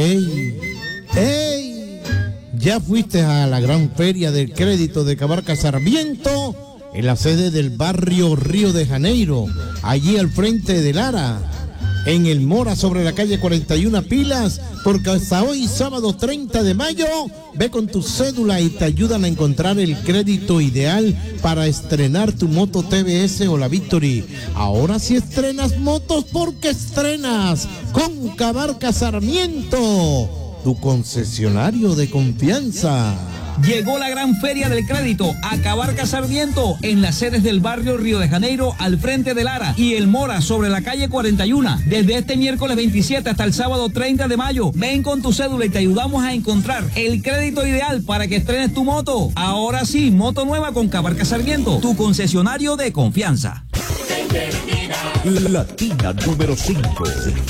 ¡Ey! ¡Ey! ¿Ya fuiste a la gran feria del crédito de Cabarca Sarmiento? En la sede del barrio Río de Janeiro, allí al frente de Lara, en el Mora sobre la calle 41 Pilas, porque hasta hoy, sábado 30 de mayo, ve con tu cédula y te ayudan a encontrar el crédito ideal para estrenar tu moto TBS o la Victory. Ahora sí estrenas motos porque estrenas con Cabarca Sarmiento, tu concesionario de confianza. Llegó la gran feria del crédito a Cabarca Sarmiento en las sedes del barrio Río de Janeiro al frente de Lara y el Mora sobre la calle 41. Desde este miércoles 27 hasta el sábado 30 de mayo, ven con tu cédula y te ayudamos a encontrar el crédito ideal para que estrenes tu moto. Ahora sí, moto nueva con Cabarca Sarmiento, tu concesionario de confianza. Latina número 5.